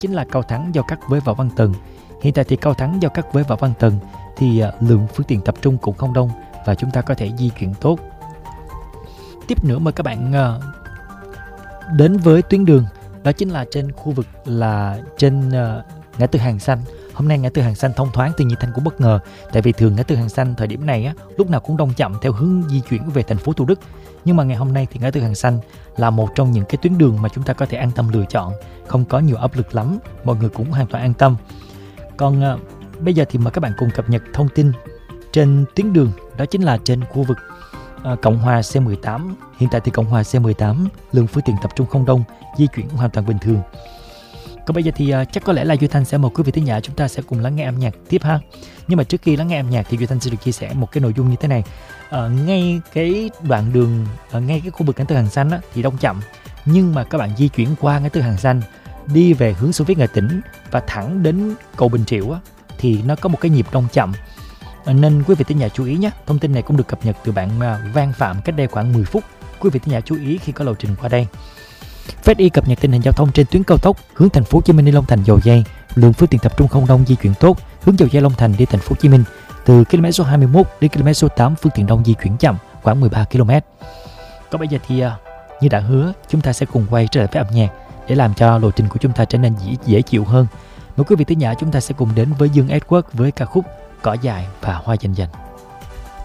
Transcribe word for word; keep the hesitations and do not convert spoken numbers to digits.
chính là cầu thẳng giao cắt với Võ Văn Tần. Hiện tại thì cầu thẳng giao cắt với Võ Văn Tần thì uh, lượng phương tiện tập trung cũng không đông và chúng ta có thể di chuyển tốt. Tiếp nữa mời các bạn uh, đến với tuyến đường, đó chính là trên khu vực là trên uh, ngã tư Hàng Xanh. Hôm nay ngã tư Hàng Xanh thông thoáng, tuy nhiên Thanh cũng bất ngờ, tại vì thường ngã tư Hàng Xanh thời điểm này á, lúc nào cũng đông chậm theo hướng di chuyển về thành phố Thủ Đức. Nhưng mà ngày hôm nay thì ngã tư Hàng Xanh là một trong những cái tuyến đường mà chúng ta có thể an tâm lựa chọn, không có nhiều áp lực lắm, mọi người cũng hoàn toàn an tâm. Còn à, bây giờ thì mời các bạn cùng cập nhật thông tin trên tuyến đường, đó chính là trên khu vực à, Cộng Hòa C mười tám. Hiện tại thì Cộng Hòa C mười tám lượng phương tiện tập trung không đông, di chuyển hoàn toàn bình thường. Còn bây giờ thì uh, chắc có lẽ là Duy Thanh sẽ mời quý vị thính giả chúng ta sẽ cùng lắng nghe âm nhạc tiếp ha. Nhưng mà trước khi lắng nghe âm nhạc thì Duy Thanh sẽ được chia sẻ một cái nội dung như thế này. Uh, ngay cái đoạn đường, uh, ngay cái khu vực ngã tư Hàng Xanh á, thì đông chậm, nhưng mà các bạn di chuyển qua ngã tư Hàng Xanh đi về hướng Xô Viết Nghệ Tĩnh và thẳng đến cầu Bình Triệu á, thì nó có một cái nhịp đông chậm. Uh, nên quý vị thính giả chú ý nhé. Thông tin này cũng được cập nhật từ bạn uh, Văn Phạm cách đây khoảng mười phút. Quý vị thính giả chú ý khi có lộ trình qua đây. Phát Y cập nhật tình hình giao thông trên tuyến cao tốc hướng thành phố Hồ Chí Minh đi Long Thành Dầu Giây, lượng phương tiện tập trung không đông, di chuyển tốt. Hướng Dầu Giây Long Thành đi thành phố Hồ Chí Minh từ km số hai mươi mốt đến km số tám, phương tiện đông di chuyển chậm khoảng mười ba ki lô mét. Còn bây giờ thì như đã hứa, chúng ta sẽ cùng quay trở lại với âm nhạc để làm cho lộ trình của chúng ta trở nên dễ, dễ chịu hơn. Mời quý vị thính giả chúng ta sẽ cùng đến với Dương Edward với ca khúc Cỏ Dại và Hoa Dành Dành.